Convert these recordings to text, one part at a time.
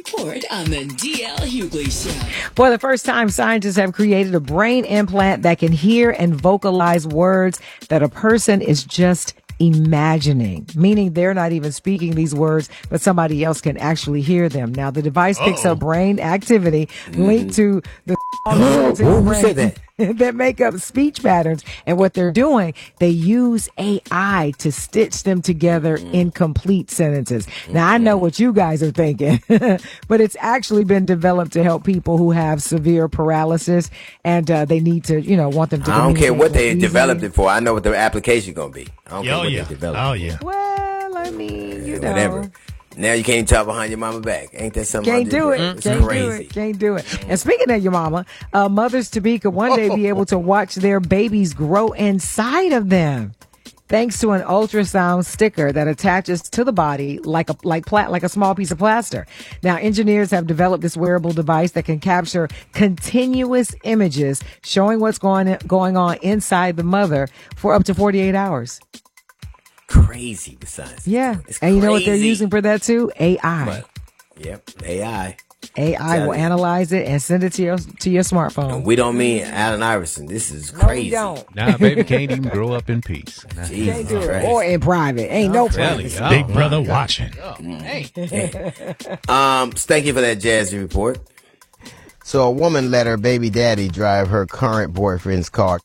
Report on the DL Hughley Show. For the first time, scientists have created a brain implant that can hear and vocalize words that a person is just imagining, meaning they're not even speaking these words, but somebody else can actually hear them. Now, the device picks up brain activity linked to the Who said that? that make up speech patterns. And what they're doing, they use AI to stitch them together in complete sentences. Now, I know what you guys are thinking, but it's actually been developed to help people who have severe paralysis and they need to, want them to. I don't care what they developed it for. I know what the application going to be. I don't care what they developed. Oh, yeah. Well, I mean, whatever. Now you can't even talk behind your mama back. Ain't that something? Can't do it. It's crazy. Can't do it. And speaking of your mama, mothers to be could one day be able to watch their babies grow inside of them, thanks to an ultrasound sticker that attaches to the body like a small piece of plaster. Now, engineers have developed this wearable device that can capture continuous images showing what's going on inside the mother for up to 48 hours. Crazy besides. Yeah. It's and you know what they're crazy. using for that too? AI. But, yep, AI. AI will analyze it and send it to your smartphone. And we don't mean Allen Iverson. This is crazy. No, we don't. Nah, baby can't even grow up in peace. Nah. Jesus Can't do it. Christ. Or in private. Ain't no privacy. Big brother watching. Thank you for that Jazzy report. So a woman let her baby daddy drive her current boyfriend's car.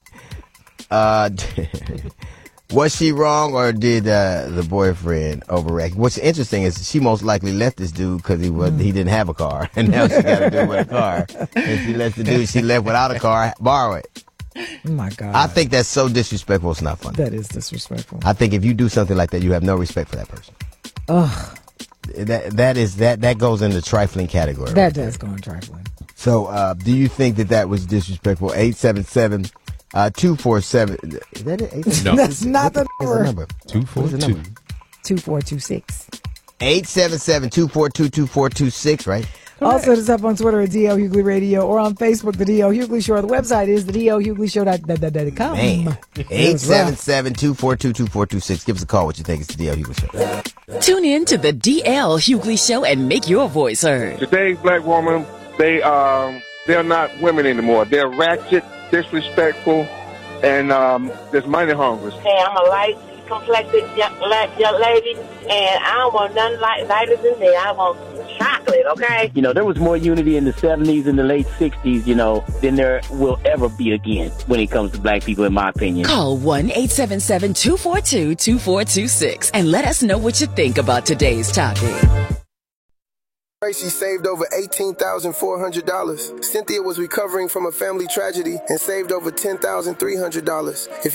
Was she wrong, or did the boyfriend overreact? What's interesting is she most likely left this dude because he didn't have a car, and now she got to do it with a car. And she left the dude she left without a car borrow it. Oh my God. I think that's so disrespectful. It's not funny. That is disrespectful. I think if you do something like that, you have no respect for that person. Ugh. That goes in the trifling category. That does go in trifling. So, do you think that was disrespectful? 877 247. Is that it? No. That's not the What's the number. number? 242. 2426. 877-242-2426, right? Also, hit us up on Twitter at DL Hughley Radio or on Facebook, The DL Hughley Show. The website is thedlhughleyshow.com. Man. 877-242-2426. Give us a call what you think. It's the DL Hughley Show. Tune in to the DL Hughley Show and make your voice heard. Today's black woman, they're not women anymore. They're ratchet, disrespectful, and there's money hungry. Hey, I'm a light-complected young lady, and I don't want nothing lighter than that. I want chocolate, okay? There was more unity in the 70s and the late 60s, than there will ever be again when it comes to black people, in my opinion. Call 1-877-242-2426 and let us know what you think about today's topic. She saved over $18,400. Cynthia was recovering from a family tragedy and saved over $10,300. If